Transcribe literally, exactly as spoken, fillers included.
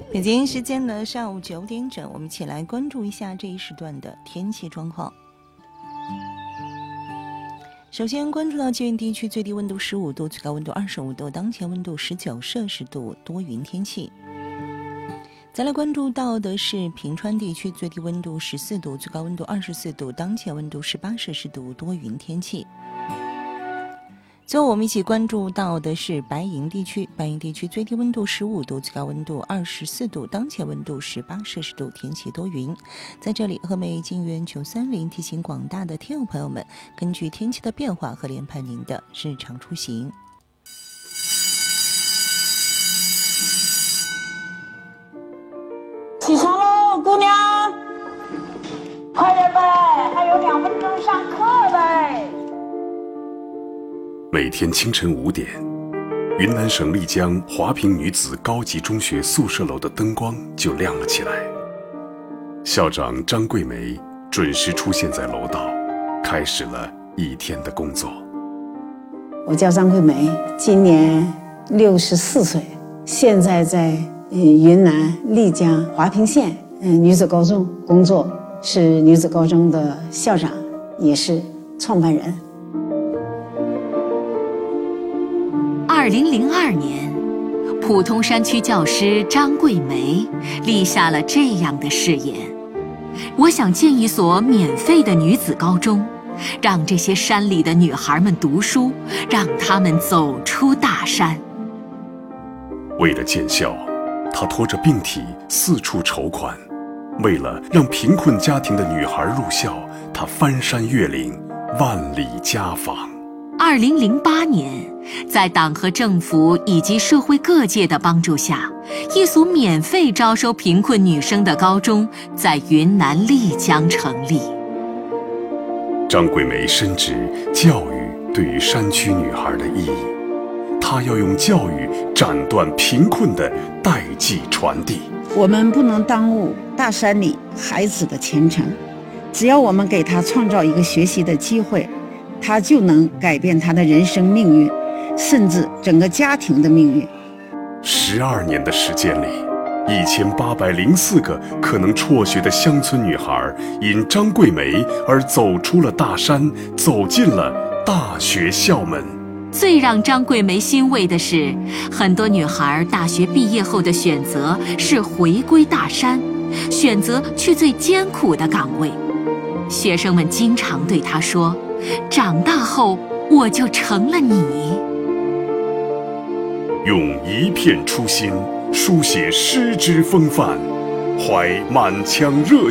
北京时间的上午九点整，我们一起来关注一下这一时段的天气状况。首先关注到吉云地区最低温度十五度，最高温度二十五度，当前温度十九摄氏度，多云天气。再来关注到的是平川地区最低温度十四度，最高温度二十四度，当前温度十八摄氏度，多云天气。最后我们一起关注到的是白银地区，白银地区最低温度十五度，最高温度二十四度，当前温度十八摄氏度，天气多云。在这里，和美金源九三零提醒广大的听友朋友们，根据天气的变化和联排您的日常出行。 起床喽，姑娘，快点呗，还有两分钟上课呗。 每天清晨五点，云南省丽江华坪女子高级中学宿舍楼的灯光就亮了起来。校长张桂梅准时出现在楼道，开始了一天的工作。 我叫张桂梅，今年六十四岁，现在在云南丽江华坪县女子高中工作，是女子高中的校长，也是创办人。 二零零二年，普通山区教师张桂梅立下了这样的誓言：我想建一所免费的女子高中，让这些山里的女孩们读书，让她们走出大山。 为了建校，她拖着病体四处筹款；为了让贫困家庭的女孩入校，她翻山越岭，万里家访。 二零零八年，在党和政府以及社会各界的帮助下，一所免费招收贫困女生的高中在云南丽江成立。 张桂梅深知教育对于山区女孩的意义，她要用教育斩断贫困的代际传递。 我们不能耽误大山里孩子的前程，只要我们给他创造一个学习的机会，他就能改变他的人生命运，甚至整个家庭的命运。 十二年的时间里，一千八百零四个可能辍学的乡村女孩，因张桂梅而走出了大山，走进了大学校门。 最让张桂梅欣慰的是，很多女孩大学毕业后的选择是回归大山，选择去最艰苦的岗位。学生们经常对她说，长大后我就成了你。 用一片初心书写诗之风范，怀满腔热